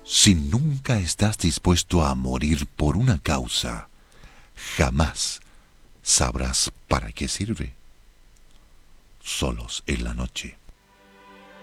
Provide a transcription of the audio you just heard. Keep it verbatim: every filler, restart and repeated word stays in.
Si nunca estás dispuesto a morir por una causa, jamás sabrás para qué sirve. Solos en la noche.